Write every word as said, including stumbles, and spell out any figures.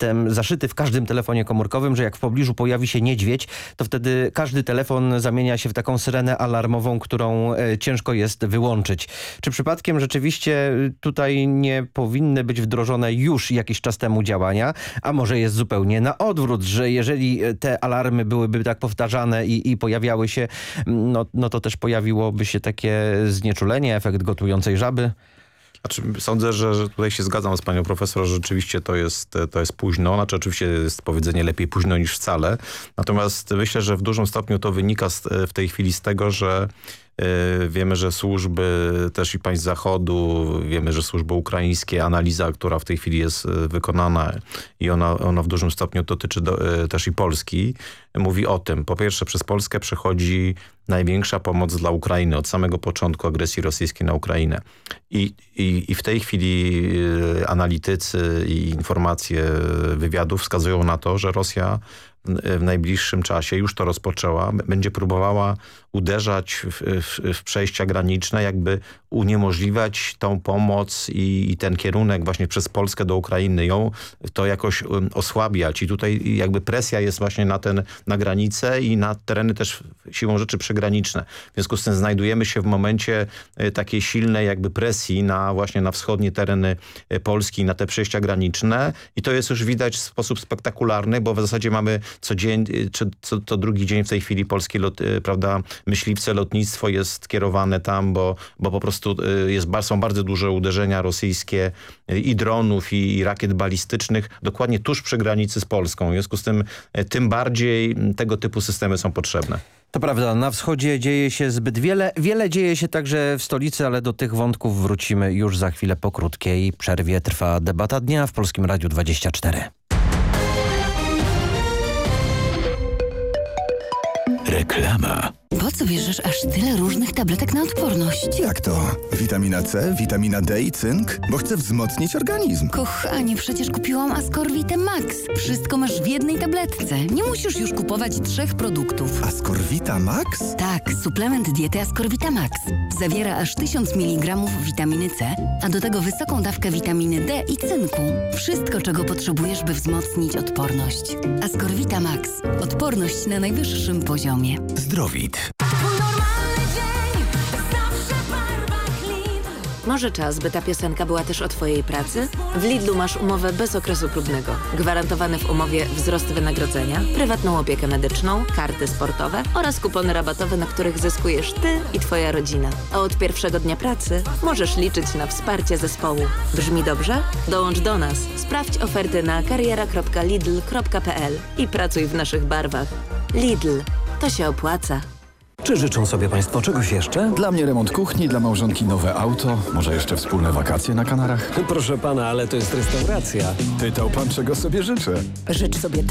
system zaszyty w każdym telefonie komórkowym, że jak w pobliżu pojawi się niedźwiedź, to wtedy każdy telefon zamienia się w taką syrenę alarmową, którą ciężko jest wyłączyć. Czy przypadkiem rzeczywiście tutaj nie powinny być wdrożone już jakiś czas temu działania, a może jest zupełnie na odwrót, że jeżeli te alarmy byłyby tak powtarzane i, i pojawiały się, no, no to też pojawiłoby się takie znieczulenie, efekt gotującej żaby? Znaczy, sądzę, że, że tutaj się zgadzam z panią profesor, że rzeczywiście to jest, to jest późno. Znaczy oczywiście jest powiedzenie lepiej późno niż wcale. Natomiast myślę, że w dużym stopniu to wynika z, w tej chwili z tego, że wiemy, że służby też i państw Zachodu, wiemy, że służby ukraińskie, analiza, która w tej chwili jest wykonana i ona, ona w dużym stopniu dotyczy do, też i Polski, mówi o tym. Po pierwsze, przez Polskę przechodzi największa pomoc dla Ukrainy od samego początku agresji rosyjskiej na Ukrainę. I, i, i w tej chwili analitycy i informacje wywiadów wskazują na to, że Rosja w najbliższym czasie, już to rozpoczęła, będzie próbowała uderzać w, w, w przejścia graniczne, jakby uniemożliwiać tą pomoc i, i ten kierunek właśnie przez Polskę do Ukrainy, ją to jakoś osłabiać. I tutaj jakby presja jest właśnie na ten, na granicę i na tereny też siłą rzeczy przygraniczne. W związku z tym znajdujemy się w momencie takiej silnej jakby presji na właśnie na wschodnie tereny Polski, na te przejścia graniczne i to jest już widać w sposób spektakularny, bo w zasadzie mamy co dzień, czy co, to drugi dzień w tej chwili polskie lot, prawda, myśliwce, lotnictwo jest kierowane tam, bo, bo po prostu jest, są bardzo duże uderzenia rosyjskie i dronów, i, i rakiet balistycznych dokładnie tuż przy granicy z Polską. W związku z tym tym bardziej tego typu systemy są potrzebne. To prawda, na wschodzie dzieje się zbyt wiele. Wiele dzieje się także w stolicy, ale do tych wątków wrócimy już za chwilę po krótkiej przerwie. Trwa debata dnia w Polskim Radiu dwadzieścia cztery. Reklama. Po co bierzesz aż tyle różnych tabletek na odporność? Jak to? Witamina C, witamina D i cynk? Bo chcę wzmocnić organizm. Kochanie, przecież kupiłam Ascorvitę Max. Wszystko masz w jednej tabletce. Nie musisz już kupować trzech produktów. Ascorvita Max? Tak, suplement diety Ascorvita Max. Zawiera aż tysiąc miligramów witaminy C, a do tego wysoką dawkę witaminy D i cynku. Wszystko, czego potrzebujesz, by wzmocnić odporność. Ascorvita Max. Odporność na najwyższym poziomie. Zdrowit. Może czas, by ta piosenka była też o twojej pracy? W Lidlu masz umowę bez okresu próbnego. Gwarantowany w umowie wzrost wynagrodzenia, prywatną opiekę medyczną, karty sportowe oraz kupony rabatowe, na których zyskujesz ty i twoja rodzina. A od pierwszego dnia pracy możesz liczyć na wsparcie zespołu. Brzmi dobrze? Dołącz do nas. Sprawdź oferty na kariera kropka lidl kropka p l i pracuj w naszych barwach. Lidl. To się opłaca. Czy życzą sobie Państwo czegoś jeszcze? Dla mnie remont kuchni, dla małżonki nowe auto, może jeszcze wspólne wakacje na Kanarach. Proszę Pana, ale to jest restauracja. Pytał Pan, czego sobie życzę. Życz sobie